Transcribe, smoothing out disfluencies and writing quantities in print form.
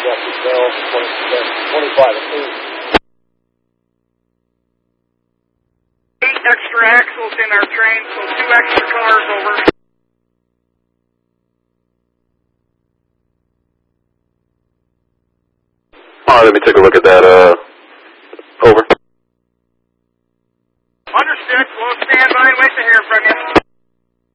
got 2 barrels, 25 apiece. 8 extra axles in our train, so 2 extra cars over. Alright, let me take a look at that,